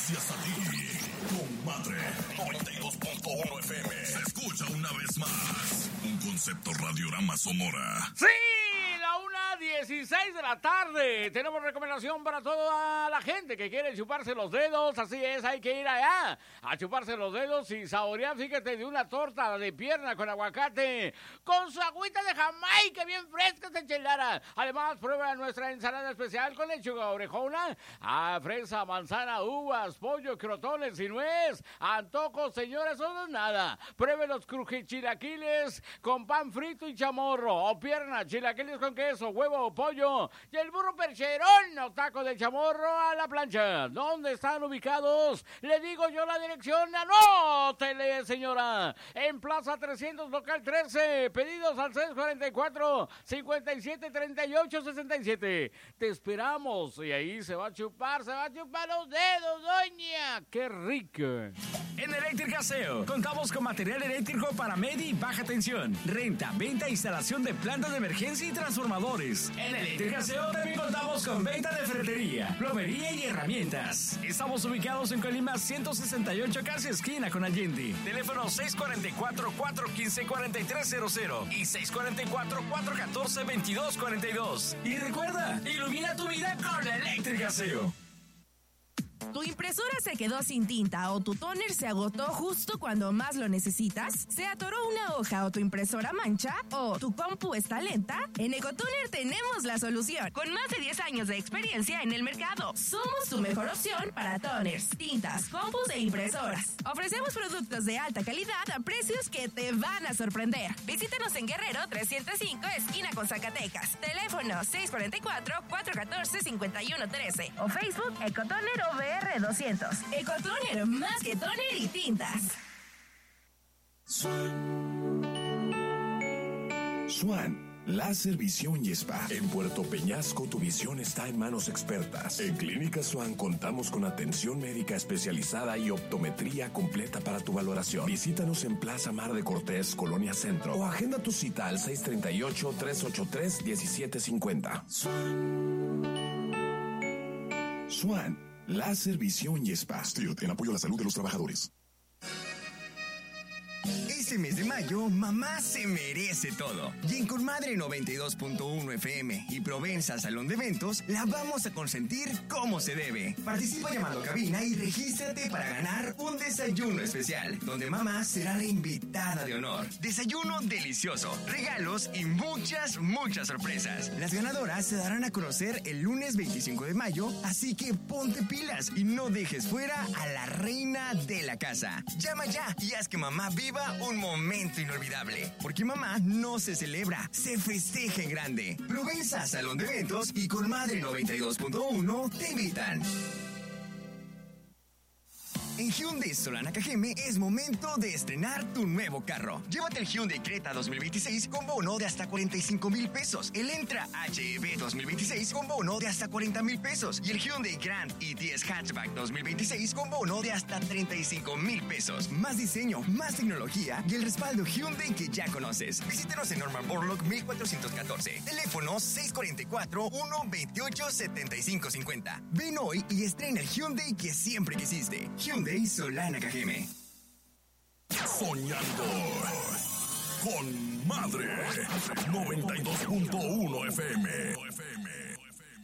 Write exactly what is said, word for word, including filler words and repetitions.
Gracias a ti, compadre. noventa y dos punto uno F M. Se escucha una vez más. Un concepto Radiorama Sonora. ¡Sí! La una dieciséis de la tarde. Tenemos recomendación para toda la gente que quiere chuparse los dedos. Así es, hay que ir allá a chuparse los dedos y saborear, fíjate, de una torta de pierna con aguacate, con su agüita de Jamaica bien fresca de chelara. Además, prueba nuestra ensalada especial con lechuga orejona, a fresa, manzana, uvas, pollo, crotones y nuez. Antojos, señores, eso no es nada. Pruebe los crujichilaquiles con pan frito y chamorro, o pierna, chilaquiles con queso, huevo o pollo, y el burro percherón o taco de chamorro a la plancha. ¿Dónde están ubicados? Le digo yo la dirección, anótele, señora. En Plaza trescientos, local trece. Pedidos al seis cuarenta y cuatro, cincuenta y siete, treinta y ocho, sesenta y siete. Te esperamos. Y ahí se va a chupar, se va a chupar los dedos, doña. ¡Qué rico! En Electric Aseo contamos con material eléctrico para media y baja tensión, renta, venta e instalación de plantas de emergencia y transformadores. En Electric Aseo también contamos con venta de ferretería, plomería y herramientas. Estamos ubicados en Colima ciento sesenta y ocho, casi esquina con Allende. Teléfono seis cuarenta y cuatro, cuatro quince, cuarenta y tres cero cero y seis cuarenta y cuatro, cuatro catorce, veintidós cuarenta y dos. Y recuerda, ilumina tu vida con Electric Aseo. ¿Tu impresora se quedó sin tinta o tu tóner se agotó justo cuando más lo necesitas? ¿Se atoró una hoja o tu impresora mancha? ¿O tu compu está lenta? En Ecotoner tenemos la solución. Con más de diez años de experiencia en el mercado, somos tu mejor opción para toners, tintas, compus e impresoras. Ofrecemos productos de alta calidad a precios que te van a sorprender. Visítanos en Guerrero trescientos cinco, esquina con Zacatecas. Teléfono seis cuarenta y cuatro, cuatro catorce, cincuenta y uno trece. O Facebook Ecotoner O V R doscientos. Ecotoner, más que toner y tintas. Swan. Swan, láser, visión y spa. En Puerto Peñasco tu visión está en manos expertas. En Clínica Swan contamos con atención médica especializada y optometría completa para tu valoración. Visítanos en Plaza Mar de Cortés, Colonia Centro, o agenda tu cita al seis treinta y ocho, trescientos ochenta y tres, diecisiete cincuenta. Swan. Swan, láser, visión y spa. Stirt, en apoyo a la salud de los trabajadores. Este mes de mayo, mamá se merece todo. Y en Comadre noventa y dos punto uno F M y Provenza Salón de Eventos, la vamos a consentir como se debe. Participa llamando a cabina y regístrate para ganar un desayuno especial, donde mamá será la invitada de honor. Desayuno delicioso, regalos y muchas, muchas sorpresas. Las ganadoras se darán a conocer el lunes veinticinco de mayo, así que ponte pilas y no dejes fuera a la reina de la casa. Llama ya y haz que mamá viva un momento inolvidable, porque mamá no se celebra, se festeja en grande. Provenza Salón de Eventos y Comadre noventa y dos punto uno te invitan. En Hyundai Solana Cajeme es momento de estrenar tu nuevo carro. Llévate el Hyundai Creta dos mil veintiséis con bono de hasta cuarenta y cinco mil pesos. El Entra H E V dos mil veintiséis con bono de hasta cuarenta mil pesos. Y el Hyundai Grand E T S Hatchback dos mil veintiséis con bono de hasta treinta y cinco mil pesos. Más diseño, más tecnología y el respaldo Hyundai que ya conoces. Visítenos en Norman Borlaug mil cuatrocientos catorce. Teléfono seis cuarenta y cuatro, uno veintiocho, setenta y cinco cincuenta. Ven hoy y estrena el Hyundai que siempre quisiste. Hyundai Solana Cajeme. Soñando con Madre noventa y dos punto uno F M.